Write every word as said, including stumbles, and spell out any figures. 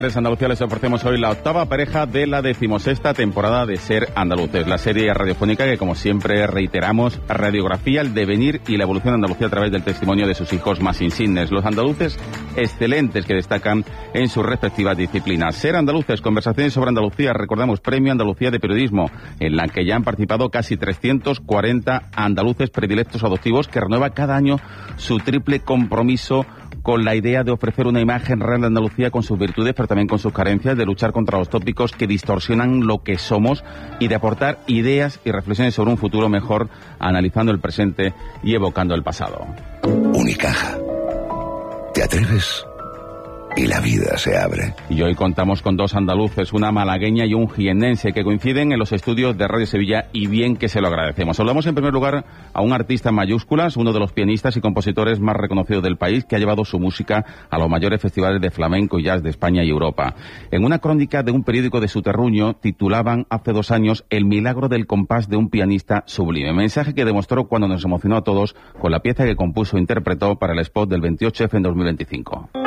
Desde Andalucía les ofrecemos hoy la octava pareja de la decimosexta temporada de Ser Andaluces, la serie radiofónica que, como siempre reiteramos, radiografía el devenir y la evolución de Andalucía a través del testimonio de sus hijos más insignes, los andaluces excelentes que destacan en sus respectivas disciplinas. Ser Andaluces, conversaciones sobre Andalucía, recordamos Premio Andalucía de Periodismo, en la que ya han participado casi trescientos cuarenta andaluces predilectos adoptivos, que renueva cada año su triple compromiso con la idea de ofrecer una imagen real de Andalucía con sus virtudes, pero también con sus carencias, de luchar contra los tópicos que distorsionan lo que somos y de aportar ideas y reflexiones sobre un futuro mejor, analizando el presente y evocando el pasado. Unicaja. ¿Te atreves? Y la vida se abre. Y hoy contamos con dos andaluces, una malagueña y un jiennense, que coinciden en los estudios de Radio Sevilla, y bien que se lo agradecemos. Hablamos en primer lugar a un artista en mayúsculas, uno de los pianistas y compositores más reconocidos del país, que ha llevado su música a los mayores festivales de flamenco y jazz de España y Europa. En una crónica de un periódico de su terruño titulaban hace dos años El milagro del compás de un pianista sublime, mensaje que demostró cuando nos emocionó a todos con la pieza que compuso e interpretó para el spot del veintiocho efe en dos mil veinticinco.